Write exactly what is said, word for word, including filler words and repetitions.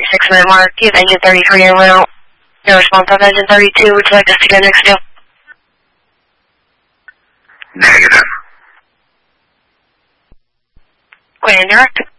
six minute mark. You have engine thirty-three en route. No response on engine thirty-two. Would you like us to go next to? Negative. Go ahead and direct.